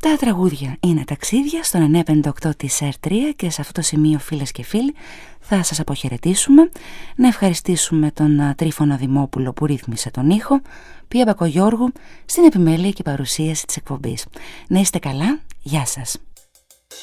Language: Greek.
Τα τραγούδια είναι ταξίδια στον 958 της R3 και σε αυτό το σημείο, φίλες και φίλοι, θα σας αποχαιρετήσουμε. Να ευχαριστήσουμε τον Τρίφωνα Δημόπουλο που ρύθμισε τον ήχο, Πία Μπακογιώργου στην επιμέλεια και παρουσίαση της εκπομπής. Να είστε καλά, γεια σας.